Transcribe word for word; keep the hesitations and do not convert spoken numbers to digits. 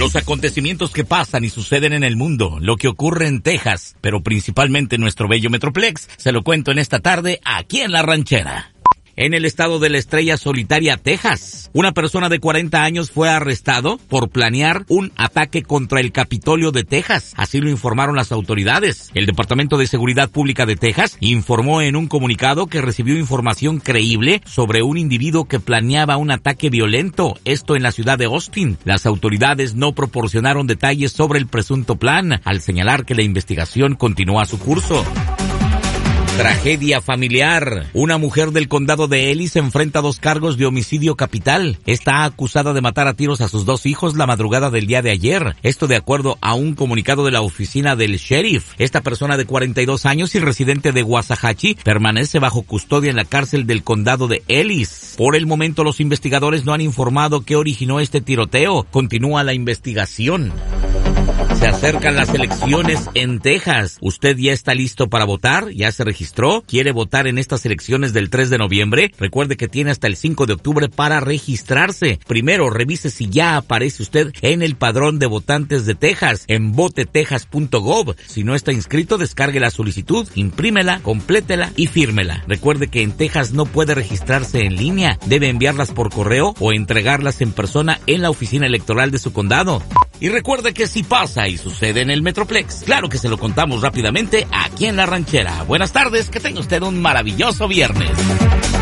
Los acontecimientos que pasan y suceden en el mundo, lo que ocurre en Texas, pero principalmente en nuestro bello Metroplex, se lo cuento en esta tarde aquí en La Ranchera. En el estado de la Estrella Solitaria, Texas, una persona de cuarenta años fue arrestado por planear un ataque contra el Capitolio de Texas. Así lo informaron las autoridades. El Departamento de Seguridad Pública de Texas informó en un comunicado que recibió información creíble sobre un individuo que planeaba un ataque violento, esto en la ciudad de Austin. Las autoridades no proporcionaron detalles sobre el presunto plan, al señalar que la investigación continúa su curso. Tragedia familiar. Una mujer del condado de Ellis enfrenta dos cargos de homicidio capital. Está acusada de matar a tiros a sus dos hijos la madrugada del día de ayer. Esto de acuerdo a un comunicado de la oficina del sheriff. Esta persona de cuarenta y dos años y residente de Waxahachie permanece bajo custodia en la cárcel del condado de Ellis. Por el momento los investigadores no han informado qué originó este tiroteo. Continúa la investigación. Se acercan las elecciones en Texas. ¿Usted ya está listo para votar? ¿Ya se registró? ¿Quiere votar en estas elecciones del tres de noviembre? Recuerde que tiene hasta el cinco de octubre para registrarse. Primero, revise si ya aparece usted en el padrón de votantes de Texas en vote texas punto gov. Si no está inscrito, descargue la solicitud, imprímela, complétela y fírmela. Recuerde que en Texas no puede registrarse en línea. Debe enviarlas por correo o entregarlas en persona en la oficina electoral de su condado. Y recuerde que si pasa y sucede en el Metroplex, claro que se lo contamos rápidamente aquí en La Ranchera. Buenas tardes, que tenga usted un maravilloso viernes.